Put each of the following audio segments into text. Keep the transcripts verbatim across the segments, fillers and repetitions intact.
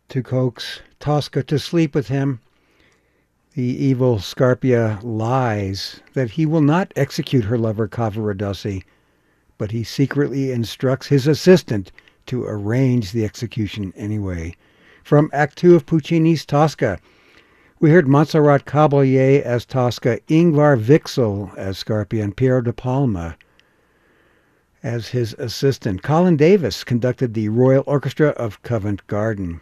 to coax Tosca to sleep with him, the evil Scarpia lies that he will not execute her lover Cavaradossi, but he secretly instructs his assistant to arrange the execution anyway. From Act Two of Puccini's Tosca, we heard Montserrat Caballé as Tosca, Ingvar Vixel as Scarpia, and Piero de Palma as his assistant. Colin Davis conducted the Royal Orchestra of Covent Garden.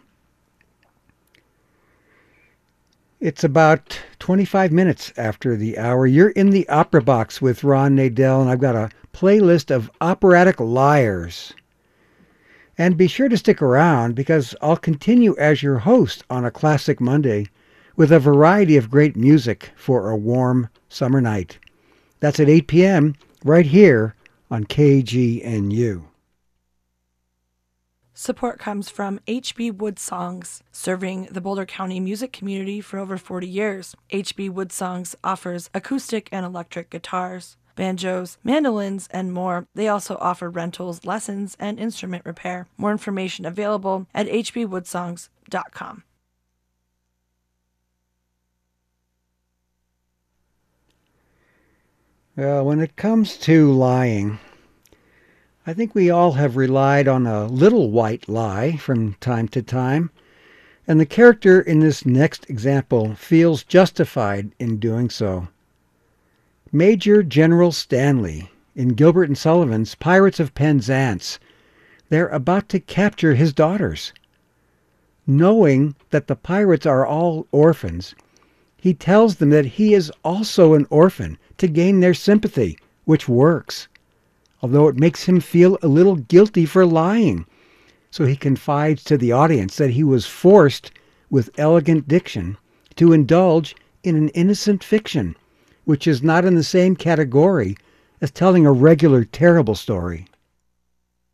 It's about twenty-five minutes after the hour. You're in the Opera Box with Ron Nadel, and I've got a playlist of operatic liars. And be sure to stick around, because I'll continue as your host on a Classic Monday with a variety of great music for a warm summer night. That's at eight p.m. right here on K G N U. Support comes from H B Wood Songs, serving the Boulder County music community for over forty years. H B Wood Songs offers acoustic and electric guitars, banjos, mandolins, and more. They also offer rentals, lessons, and instrument repair. More information available at h b wood songs dot com. Well, when it comes to lying, I think we all have relied on a little white lie from time to time, and the character in this next example feels justified in doing so. Major General Stanley in Gilbert and Sullivan's Pirates of Penzance. They're about to capture his daughters. Knowing that the pirates are all orphans, he tells them that he is also an orphan to gain their sympathy, which works, although it makes him feel a little guilty for lying. So he confides to the audience that he was forced, with elegant diction, to indulge in an innocent fiction, which is not in the same category as telling a regular terrible story.